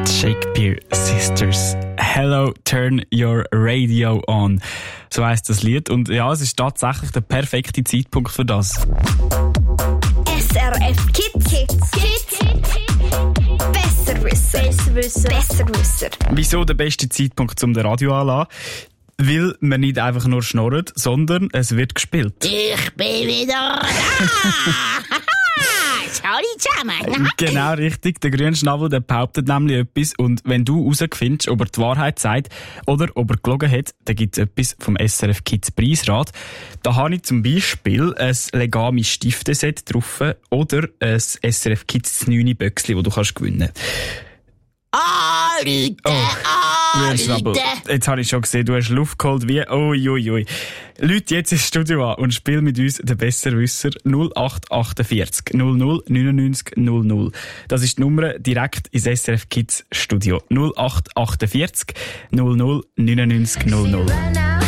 Shakespeare Sisters. Hello, turn your radio on. So heisst das Lied. Und ja, es ist tatsächlich der perfekte Zeitpunkt für das. SRF Kids. Besserwisser. Wieso der beste Zeitpunkt zum Radio anlassen? Weil man nicht einfach nur schnurrt, sondern es wird gespielt. Ich bin wieder da! Hallo zusammen! Genau richtig. Der Grünschnabel, der behauptet nämlich etwas. Und wenn du herausfindest, ob er die Wahrheit sagt oder ob er gelogen hat, dann gibt es etwas vom SRF Kids Preisrat. Da habe ich zum Beispiel ein Legami Stifteset drauf oder ein SRF Kids 9 Böckli, das du kannst gewinnen kannst. Grünschnabel, jetzt habe ich schon gesehen, du hast Luft geholt wie uiuiui. Leute, jetzt ins Studio an und spiel mit uns den Besserwisser 0848 00 99 00. Das ist die Nummer direkt ins SRF Kids Studio 0848 00 99 00.